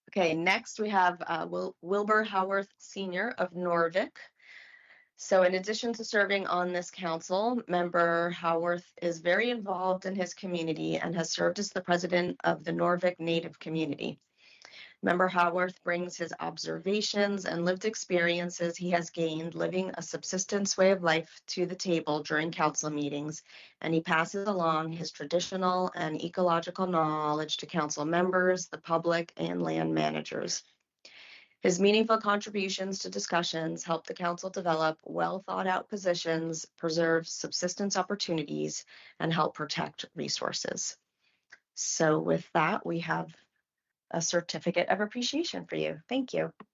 Okay, next we have Wilbur Howarth Sr. of Norvik. So in addition to serving on this council, Member Howarth is very involved in his community and has served as the president of the Norvik Native community. Member Howarth brings his observations and lived experiences he has gained living a subsistence way of life to the table during council meetings, and he passes along his traditional and ecological knowledge to council members, the public, and land managers. His meaningful contributions to discussions help the council develop well-thought-out positions, preserve subsistence opportunities, and help protect resources. So with that, we have a certificate of appreciation for you. Thank you.